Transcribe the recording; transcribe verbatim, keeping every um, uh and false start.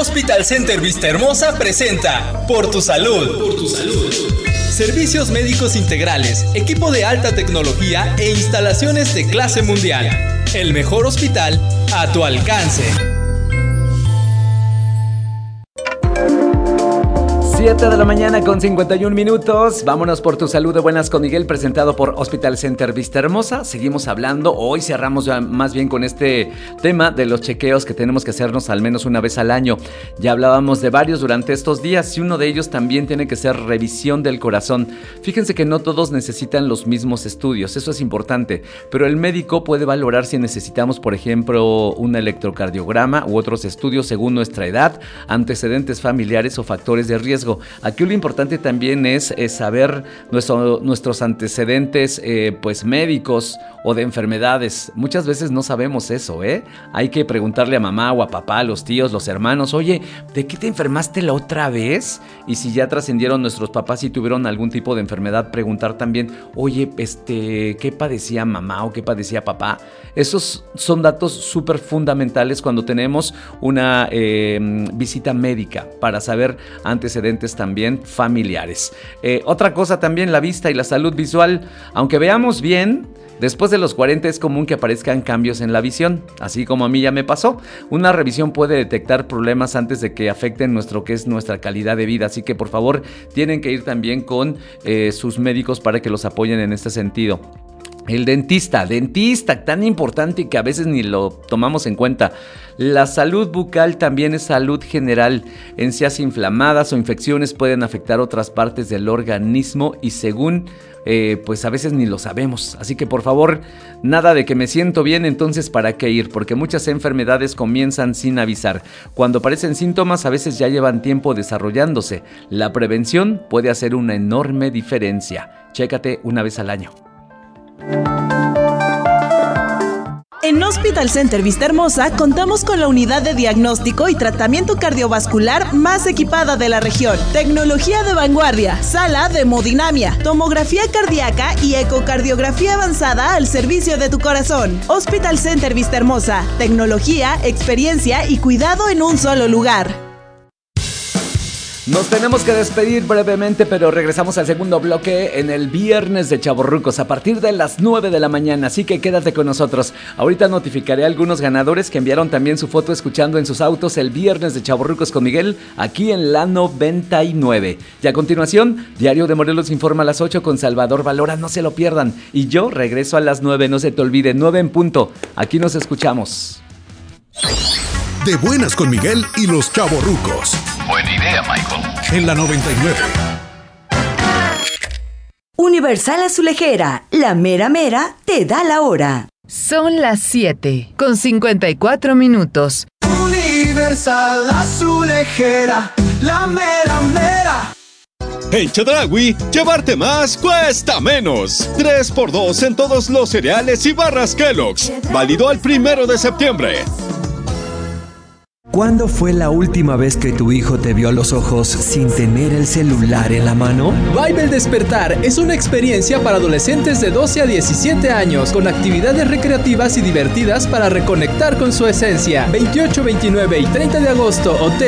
Hospital Center Vista Hermosa presenta Por tu Salud. Por tu Salud. Servicios médicos integrales, equipo de alta tecnología e instalaciones de clase mundial. El mejor hospital a tu alcance. siete de la mañana con cincuenta y un minutos. Vámonos por tu salud de buenas con Miguel, presentado por Hospital Center Vista Hermosa. Seguimos hablando, hoy cerramos ya más bien con este tema de los chequeos que tenemos que hacernos al menos una vez al año. Ya hablábamos de varios durante estos días y uno de ellos también tiene que ser revisión del corazón. Fíjense que no todos necesitan los mismos estudios, eso es importante, pero el médico puede valorar si necesitamos, por ejemplo, un electrocardiograma u otros estudios según nuestra edad, antecedentes familiares o factores de riesgo. Aquí lo importante también es, es saber nuestro, nuestros antecedentes eh, pues médicos o de enfermedades. Muchas veces no sabemos eso, ¿eh? Hay que preguntarle a mamá o a papá, a los tíos, los hermanos, oye, ¿de qué te enfermaste la otra vez? Y si ya trascendieron nuestros papás y tuvieron algún tipo de enfermedad, preguntar también, oye, este, ¿qué padecía mamá o qué padecía papá? Esos son datos súper fundamentales cuando tenemos una eh, visita médica para saber antecedentes también familiares. Eh, otra cosa también, la vista y la salud visual. Aunque veamos bien, después de los cuarenta es común que aparezcan cambios en la visión, así como a mí ya me pasó. Una revisión puede detectar problemas antes de que afecten nuestro que es nuestra calidad de vida, así que por favor tienen que ir también con eh, sus médicos para que los apoyen en este sentido. El dentista, dentista, tan importante y que a veces ni lo tomamos en cuenta. La salud bucal también es salud general. Encías inflamadas o infecciones pueden afectar otras partes del organismo y según, eh, pues a veces ni lo sabemos. Así que por favor, nada de que me siento bien, entonces ¿para qué ir? Porque muchas enfermedades comienzan sin avisar. Cuando aparecen síntomas, a veces ya llevan tiempo desarrollándose. La prevención puede hacer una enorme diferencia. Chécate una vez al año. En Hospital Center Vista Hermosa contamos con la unidad de diagnóstico y tratamiento cardiovascular más equipada de la región. Tecnología de vanguardia, sala de hemodinamia, tomografía cardíaca y ecocardiografía avanzada al servicio de tu corazón. Hospital Center Vista Hermosa, tecnología, experiencia y cuidado en un solo lugar. Nos tenemos que despedir brevemente, pero regresamos al segundo bloque en el Viernes de Chavorrucos a partir de las nueve de la mañana, así que quédate con nosotros. Ahorita notificaré a algunos ganadores que enviaron también su foto escuchando en sus autos el Viernes de Chavorrucos con Miguel, aquí en la noventa y nueve. Y a continuación, Diario de Morelos informa a las ocho con Salvador Valora, no se lo pierdan. Y yo regreso a las nueve, no se te olvide, nueve en punto. Aquí nos escuchamos. De buenas con Miguel y los Chavorrucos. Buena idea, Michael. En la noventa y nueve. Universal Azulejera, la mera mera te da la hora. Son las siete con cincuenta y cuatro minutos. Universal Azulejera, la mera mera. En Chedraui, llevarte más cuesta menos. tres por dos en todos los cereales y barras Kellogg's. Válido al primero de septiembre. ¿Cuándo fue la última vez que tu hijo te vio a los ojos sin tener el celular en la mano? Vibe el Despertar es una experiencia para adolescentes de doce a diecisiete años con actividades recreativas y divertidas para reconectar con su esencia. veintiocho, veintinueve y treinta de agosto, Hotel